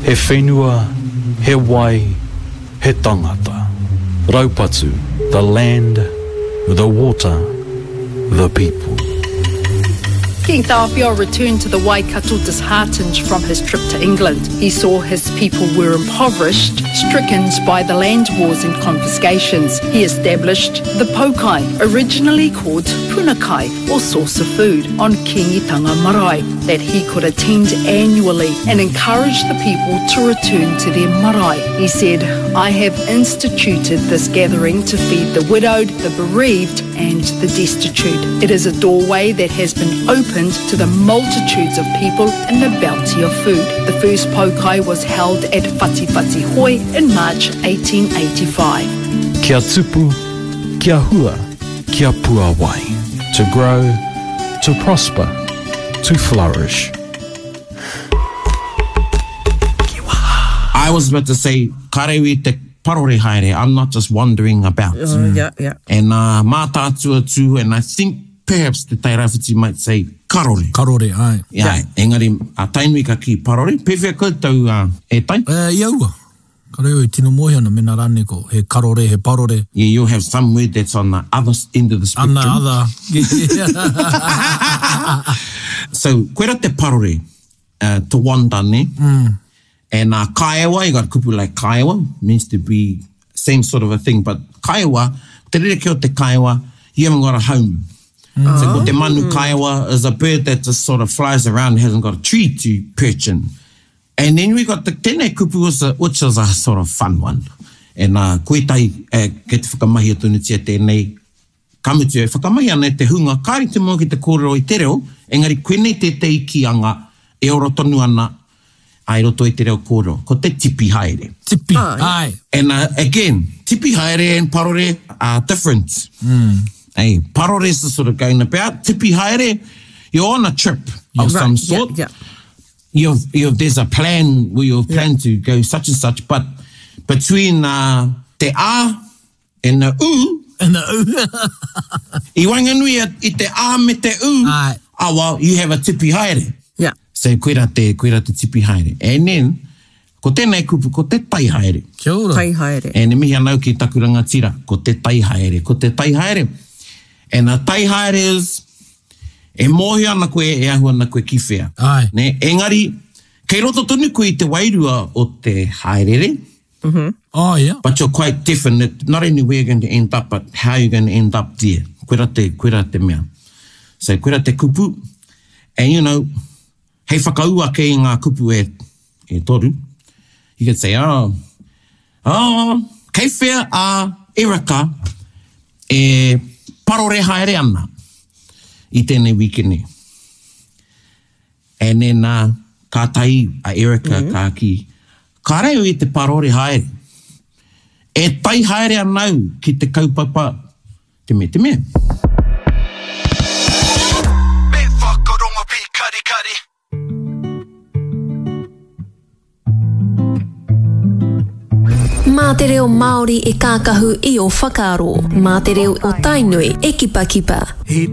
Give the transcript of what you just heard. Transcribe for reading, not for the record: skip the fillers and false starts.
He whenua, he wai, he tangata. Raupatu, the land, the water, the people. King Tāwhiao returned to the Waikato disheartened from his trip to England. He saw his people were impoverished, stricken by the land wars and confiscations. He established the Pokai, originally called Punakai, or source of food, on Kingitanga Marae, that he could attend annually and encourage the people to return to their marae. He said, "I have instituted this gathering to feed the widowed, the bereaved, and the destitute. It is a doorway that has been opened to the multitudes of people and the bounty of food." The first Pokai was held at Whatiwhati Hoi in March 1885. Kia tupu, kia hua, kia pua wai. To grow, to prosper, to flourish. I was about to say, karewi te parore haere. I'm not just wandering about. Yeah. And mā tātua tū, and I think perhaps the Tairāwhiti might say karore. Karore, ai. Yeah. Engari, tainui ka ki parore. Pewhia koutou e tai? Iaua. Kareo i tino mohi ana mena rane ko. He karore, he parore. Yeah, you'll have some word that's on the other end of the spectrum. Ana other. So, koera te parore, to wanda ne. And kaiawa, you got kupu like kaiawa, means to be same sort of a thing, but kaiawa, te rere ki o te kaiawa, you haven't got a home. So ko te manu kaiawa is a bird that just sort of flies around, hasn't got a tree to perch in. And then we got the tēnei kupu, which is a sort of fun one. And koe tai, ke te whakamahi atunutia tēnei, kamutu e whakamahi ana te hunga, kāri te mua ki te kōrero i te reo, engari koe nei te ikianga, e oro tonu ana, ai roto i te reo kōrero, ko te tipi haere. Tipi, ai. And again, tipi haere and parore are different. Hey, parore is the sort of going about. Tipi haere, you're on a trip of some sort. Yeah. There's a plan where you've planned to go such and such, but between te a and the u, I wanganui i te a me te u, well, you have a tipi haere. Yeah. So koera te tipi haere. And then, ko tēnei kupu, ko te tai haere. Kia ora. Tai haere. E ne mihi anau ki takuranga tira, ko te tai haere, ko te tai haere. And a tai haere is, e mohi ana koe, e ahu ana koe ki whea. Ai. Ne, engari, kei roto tonu koe i te wairua o te haerere. Oh, yeah. But you're quite different. Not only where you're going to end up, but how you're going to end up there. Koera te mea. So, koera te kupu. And, you know, hei whakaua kei ngā kupu e toru. You could say, kei whea a Erika e parore haere ana i tēnei wikene. And then, ka tai a Erika ka ki, ka reo i te parore haere. E tai haere anau ki te kaupapa te me. Mā te reo Māori e kākahu i o whakaaro. Mā te reo o Tainui e kipa.